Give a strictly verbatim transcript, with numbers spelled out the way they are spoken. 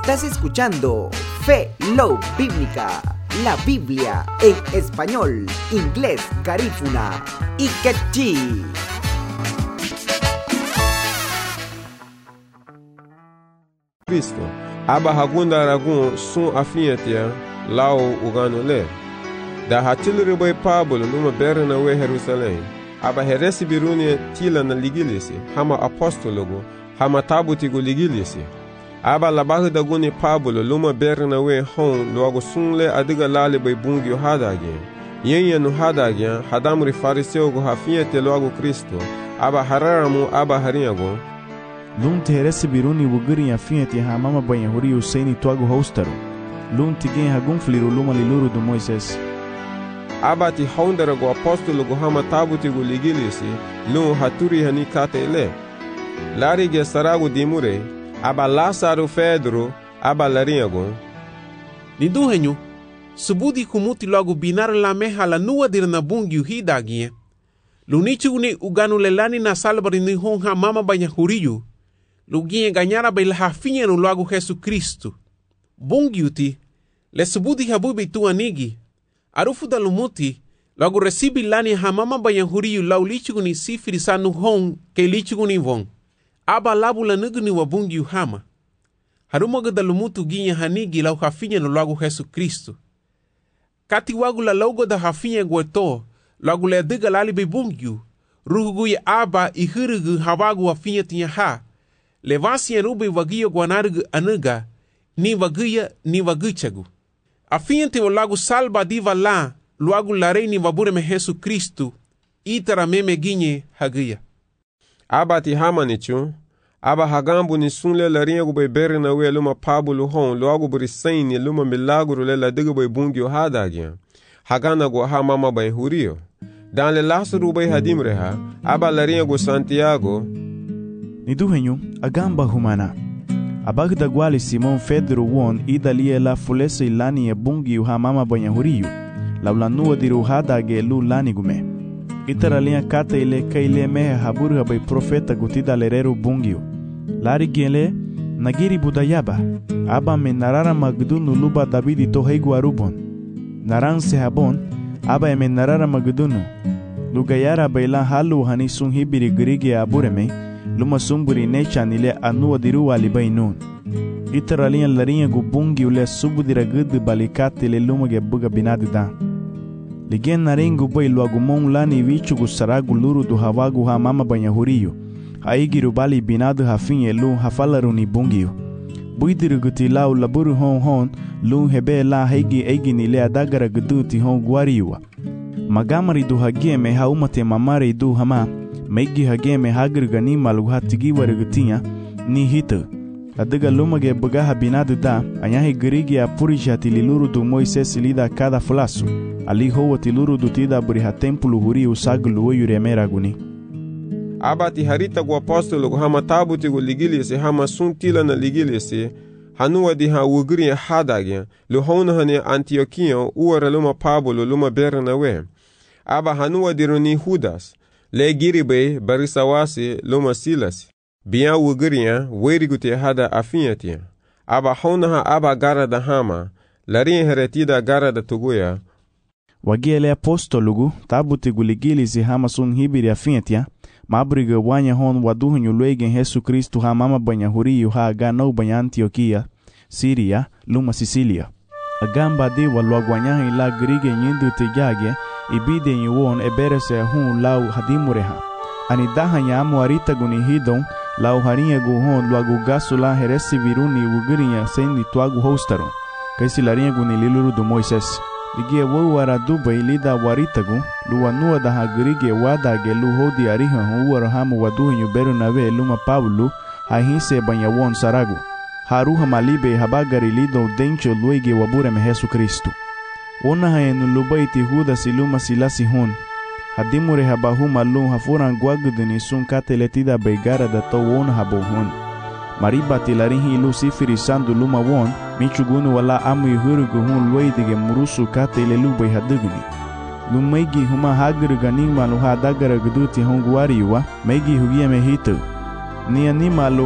Estás escuchando Fe Love Bíblica, la Biblia en español, inglés, garífuna y quechí. Cristo. Aba hagunda ragun sun afiyatia lao uganole. Da hatilri boy Pablo numa berna we Jerusalém. Aba heresi biruni tila na ligilisi, hama apostologo, hama tabutigo ligilisi. Aba labahu da guni Pablo luma berna we hon logo sunle adiga lale boy bungi hadage. Yenye no hadage, hadamri fariseu go hafiyate logo Cristo. Aba hararamu aba hariago. Lun te heresi biruni wugiri ya fienti ha mama banha huri usaini tuago hostaro. Lun te gen hagun fliru luma liluru do Moises. Aba ti hondera go apostolo go hama tabuti go ligilisi, lun haturi hani kate ele. Lari ge sarago dimure, aba Lázaro Pedro, aba larinhago. Nindu henyu, subudi kumuti logo binar la meha la nua dir na bungi uhidagie. Lunichi uni uganu lelani na salbari ni honha mama banha huriyu. Luginha ganhara bela hafinha no logo Jesus Cristo. Bungiuti, le subudi habubi tu anigi. Arufu da lumuti, logo recibi lani hamama banha huriyu lau lichiguni sifiri sanu hon ke lichiguni von. Aba labu la nuguni wa bungiu hama. Harumaga da lumutu ginha hanigi lau hafinha no logo Jesus Cristo. Kati wagu la logo da hafinha gueto, logo le diga lali be bungiu. Ruhugu ya aba i hurugu hawagu hafinha tinha ha. Levasi ya rubi wagia guanargu anuga, ni wagia ni wagichagu. Afiente o lago salba diva la, luagu larei ni wabure me Jesus Cristo, itara meme ginye hagia. Aba ti hamanichu, aba hagambu ni sunle larinha go bebere na we luma Pablo hon, luagu burisaini luma milagro le la diga boy bungio hadagia. Hagana go ha mama bay hurio. Dan le Lázaro bay hadimreha, aba larinha go Santiago, Nidu henyu, agamba humana. Abagda gwali Simon Pedro won idalie la fulesa ilani e bungi uha mama banha huriyu. Laulanua diru hadage lu lani gume. Itaralinha kata ile kaile mehe haburu bay profeta gutida lereru bungiu. Lari gele, nagiri budayaba. Aba me narara magdunu luba Davidi toheigu arubon. Naran se habon, aba eme narara magdunu. Lugayara bayla halu hani sun hibiri grige abureme. Luma sumburi necha nile anua diru alibai nun. Itaralinha larinha gu bungi ule subudira gudu balikate le luma ge buga binadi da. Ligen narengu bai luagu mon lani vichu gu saragu luru du hawagu ha mama banha huriyu. Haigiru bali binadu hafinye lu hafalaru ni bungiu. Buidiru guti lau laburu hon hon lu hebe la haigi eigi nile adagara gudu ti hon guariwa. Magamari du hagie me haumate mamare du hama. Meigi hageme hagir gani malu hatigi warigutinha ni hita. Adiga lumage bugaha binadu da, anyahi girigi a purishati liluru du Moises lida cada flasu. Ali hoa tiluru du tida buriha tempulu huri usagulu yuremera guni. Aba ti harita go apostolo go hama tabuti go ligilisi hama sun tila na ligilisi. Hanua di ha ugri hadage, lu hona hane Antioquia uara luma Pablo luma berna we. Aba hanua di runi Judas. Le giribe barisawasi luma Silas. Biya wugiriya werigute hada afiyatia. Aba honaha aba gara da hama. Larin heretida gara da tuguya. Wagiele apostolugu tabuti guligilisi hama sun hibiri afiyatia. Mabriga wanya hon waduhunyu luegen Jesus Cristo ha mama banha huriyu ha ganau banha Antioquia, Siria, luma Sicilia. Agamba de walwagwanyahi la grige nyindu tejage. Ibide yuon eberese hun lau hadimureha. Ani daha nyamu arita guni hidon lau harinha guhon luagu gasu la heresi viruni wugirinya sendi tuagu hostaron. Kaisi larinha guni liluru do Moises. Ligie wau aradubai lida waritagu luwa nua daha grige wadage lu hodi ariha hun uarahamu waduhinyu beru nave luma Pablo hahinse banha won saragu. Haruha malibe habagari lido dencho luege wabureme Jesus Cristo. Ona haenu lubaiti Judas iluma silasi hon. Hadimure habahu malum hafuran guaguduni sun kateletida beigara da to won habo hon. Mariba tilarihi ilu sifiri sandu luma won, michugunu wala amu yuhurugu hon luidige murusu katele lubai haduguni. Lumaigi huma hagru ganima luha dagara guduti hon guariwa, meigi hugia mehito. Ni anima